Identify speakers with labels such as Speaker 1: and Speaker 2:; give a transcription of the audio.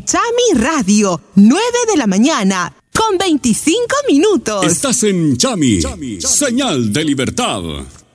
Speaker 1: Chami Radio, 9 de la mañana, con 25 minutos.
Speaker 2: Estás en Chami, señal de libertad.